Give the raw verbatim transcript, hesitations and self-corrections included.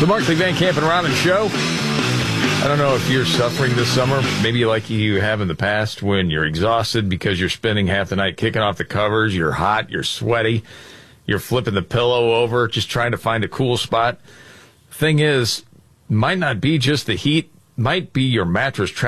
The Markley, Van Camp, and Robbins Show. I don't know if you're suffering this summer, maybe like you have in the past when you're exhausted because you're spending half the night kicking off the covers, you're hot, you're sweaty, you're flipping the pillow over, just trying to find a cool spot. Thing is, might not be just the heat, might be your mattress